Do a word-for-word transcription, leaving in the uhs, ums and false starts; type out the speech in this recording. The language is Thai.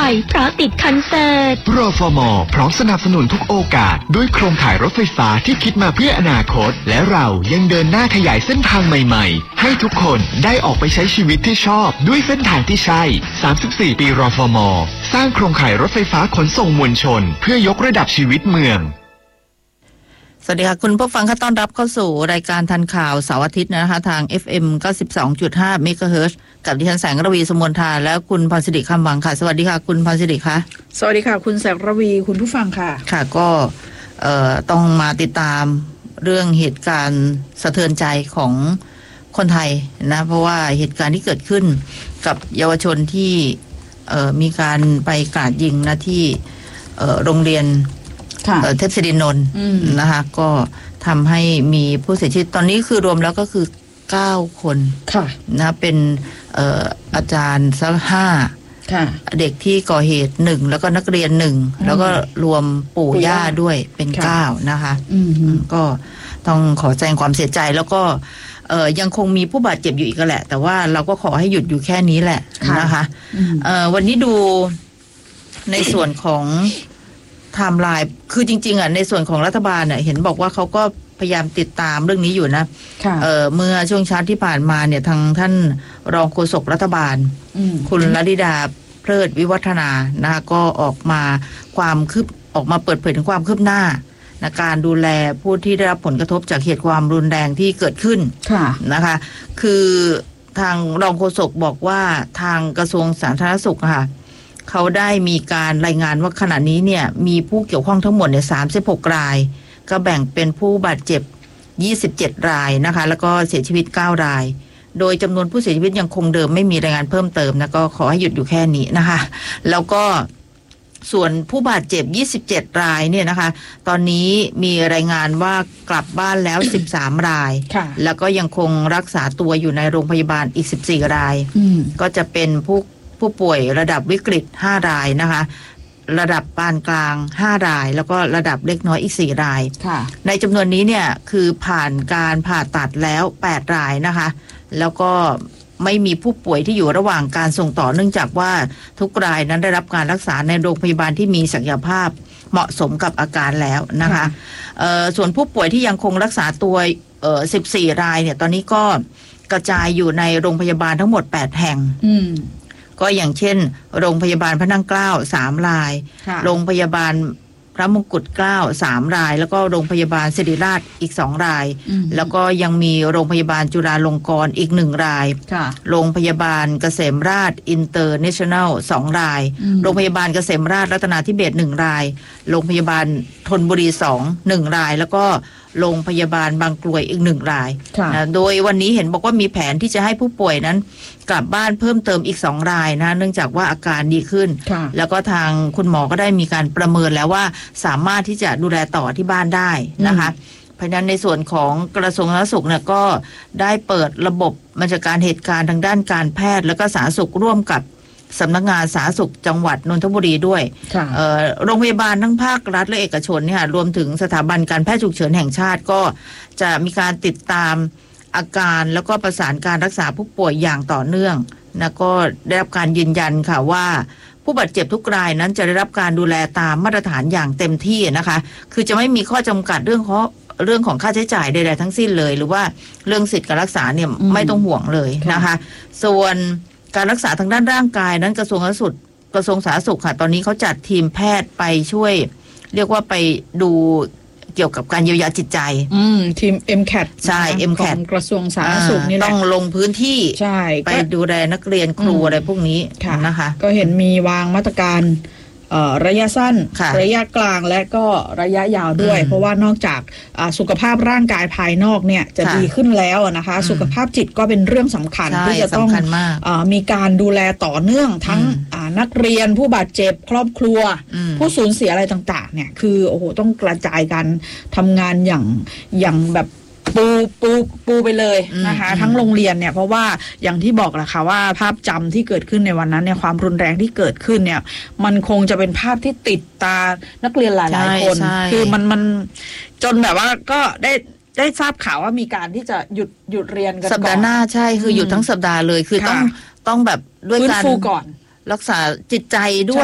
อยเพราะติดคอนเสิร์ตรฟม.พร้อมสนับสนุนทุกโอกาสด้วยโครงข่ายรถไฟฟ้าที่คิดมาเพื่ออนาคตและเรายังเดินหน้าขยายเส้นทางใหม่ๆให้ทุกคนได้ออกไปใช้ชีวิตที่ชอบด้วยเส้นทางที่ใช่สามสิบสี่ปีรฟม.สร้างโครงข่ายรถไฟฟ้าขนส่งมวลชนเพื่อยกระดับชีวิตเมืองสวัสดีค่ะคุณผู้ฟังค่ะต้อนรับเข้าสู่รายการทันข่าวเสาร์อาทิตย์นะคะทาง เอฟ เอ็ม เก้าสิบสองจุดห้า เมกะเฮิรตซ์กับดิฉันแสงระวีสมนทาและคุณพรศิริคำวังค่ะสวัสดีค่ะคุณพรศิริค่ะสวัสดีค่ะคุณแสงระวีคุณผู้ฟังค่ะค่ะก็เอ่อต้องมาติดตามเรื่องเหตุการณ์สะเทือนใจของคนไทยนะเพราะว่าเหตุการณ์ที่เกิดขึ้นกับเยาวชนที่เอ่อมีการไปกราดยิงนะที่เอ่อโรงเรียนเทพศิรินนท์นะคะก็ทำให้มีผู้เสียชีวิตตอนนี้คือรวมแล้วก็คือเก้าคนนะเป็นเอ่ออาจารย์สักห้าเด็กที่ก่อเหตุหนึ่งแล้วก็นักเรียนหนึ่งแล้วก็รวมปู่ย่าด้วยเป็นเก้านะคะก็ต้องขอแสดงความเสียใจแล้วก็เอ่อยังคงมีผู้บาดเจ็บอยู่อีกแหละแต่ว่าเราก็ขอให้หยุดอยู่แค่นี้แหละนะคะเอ่อวันนี้ดูในส่วนของไทม์ไลน์คือจริงๆอ่ะในส่วนของรัฐบาลเนี่ยเห็นบอกว่าเขาก็พยายามติดตามเรื่องนี้อยู่นะเอ่อเมื่อช่วงเช้าที่ผ่านมาเนี่ยทางท่านรองโฆษกรัฐบาลคุณลลิดาเพลิดวิวัฒนานะคะก็ออกมาความคืบออกมาเปิดเผยถึงความคืบหน้าในการดูแลผู้ที่ได้รับผลกระทบจากเหตุความรุนแรงที่เกิดขึ้นนะคะคือทางรองโฆษกบอกว่าทางกระทรวงสาธารณสุขค่ะเขาได้มีการรายงานว่าขณะนี้เนี่ยมีผู้เกี่ยวข้องทั้งหมดเนี่ยสามสิบหกรายก็แบ่งเป็นผู้บาดเจ็บยี่สิบเจ็ดรายนะคะแล้วก็เสียชีวิตเก้ารายโดยจำนวนผู้เสียชีวิตยังคงเดิมไม่มีรายงานเพิ่มเติมนะก็ขอให้หยุดอยู่แค่นี้นะคะแล้วก็ส่วนผู้บาดเจ็บยี่สิบเจ็ดรายเนี่ยนะคะตอนนี้มีรายงานว่ากลับบ้านแล้วสิบสามรายแล้วก็ยังคงรักษาตัวอยู่ในโรงพยาบาลอีกสิบสี่รายก็จะเป็นผู้ผู้ป่วยระดับวิกฤตห้ารายนะคะระดับปานกลางห้ารายแล้วก็ระดับเล็กน้อยอีกสี่รายในจำนวนนี้เนี่ยคือผ่านการผ่าตัดแล้วแปดรายนะคะแล้วก็ไม่มีผู้ป่วยที่อยู่ระหว่างการส่งต่อเนื่องจากว่าทุกรายนั้นได้รับการรักษาในโรงพยาบาลที่มีศักยภาพเหมาะสมกับอาการแล้วนะคะส่วนผู้ป่วยที่ยังคงรักษาตัวสิบสี่รายเนี่ยตอนนี้ก็กระจายอยู่ในโรงพยาบาลทั้งหมดแปดแห่งก็อย่างเช่นโรงพยาบาลพระนั่งเกล้าสามรายโรงพยาบาลพระมงกุฎเกล้าสามรายแล้วก็โรงพยาบาลศิริราชอีกสองรายแล้วก็ยังมีโรงพยาบาลจุฬาลงกรณ์อีกหนึ่งรายโรงพยาบาลเกษมราษฎร์อินเตอร์เนชั่นแนลสองรายโรงพยาบาลเกษมราษฎร์รัตนาธิเบศร์หนึ่งรายโรงพยาบาลธนบุรีสองหนึ่งรายแล้วก็โรงพยาบาลบางกรวยอีกหนึ่งรายนะโดยวันนี้เห็นบอกว่ามีแผนที่จะให้ผู้ป่วยนั้นกลับบ้านเพิ่มเติมอีกสองรายนะเนื่องจากว่าอาการดีขึ้นแล้วก็ทางคุณหมอก็ได้มีการประเมินแล้วว่าสามารถที่จะดูแลต่อที่บ้านได้นะคะเพราะฉะนั้นในส่วนของกระทรวงสาธารณสุขเนี่ยก็ได้เปิดระบบบัญชาการเหตุการณ์ทางด้านการแพทย์แล้วก็สาธารณสุขร่วมกับสำนักงานสาธารณสุขจังหวัดนนทบุรีด้วยโรงพยาบาลทั้งภาครัฐและเอกชนเนี่ยรวมถึงสถาบันการแพทย์ฉุกเฉินแห่งชาติก็จะมีการติดตามอาการแล้วก็ประสานการรักษาผู้ป่วยอย่างต่อเนื่องนะก็ได้รับการยืนยันค่ะว่าผู้บาดเจ็บทุกรายนั้นจะได้รับการดูแลตามมาตรฐานอย่างเต็มที่นะคะคือจะไม่มีข้อจำกัดเรื่องของเรื่องของค่าใช้จ่ายใดๆทั้งสิ้นเลยหรือว่าเรื่องสิทธิการรักษาเนี่ยไม่ต้องห่วงเลยนะคะส่วนการรักษาทางด้านร่างกายนั้นกระทรวงสาธารณสุขกระทรวงสาธารณสุขค่ะตอนนี้เขาจัดทีมแพทย์ไปช่วยเรียกว่าไปดูเกี่ยวกับการเยียวยาจิตใจอืมทีม เอ็ม แคทใช่ เอ็ม แคทของกระทรวงสาธารณสุขนี่แหละต้องลงพื้นที่ใช่ไปดูแลนักเรียนครูอะไรพวกนี้นะคะก็เห็นมีวางมาตรการระยะสั้นระยะกลางและก็ระยะยาวด้วยเพราะว่านอกจากสุขภาพร่างกายภายนอกเนี่ยจะดีขึ้นแล้วนะคะสุขภาพจิตก็เป็นเรื่องสำคัญที่จะต้องมีการดูแลต่อเนื่องทั้งนักเรียนผู้บาดเจ็บครอบครัวผู้สูญเสียอะไรต่างๆเนี่ยคือโอ้โหต้องกระจายกันทำงานอย่างอย่างแบบปูปูปูไปเลยนะคะทั้งโรงเรียนเนี่ยเพราะว่าอย่างที่บอกแหละค่ะว่าภาพจำที่เกิดขึ้นในวันนั้นเนี่ยความรุนแรงที่เกิดขึ้นเนี่ยมันคงจะเป็นภาพที่ติดตานักเรียนหลายๆคนคือมันมันจนแบบว่าก็ได้ได้ทราบข่าวว่ามีการที่จะหยุดหยุดเรียนกันก่อนสัปดาห์หน้าใช่คือหยุดทั้งสัปดาห์เลยคือต้องต้องแบบด้วยการฟื้นฟูก่อนรักษาจิตใจด้วย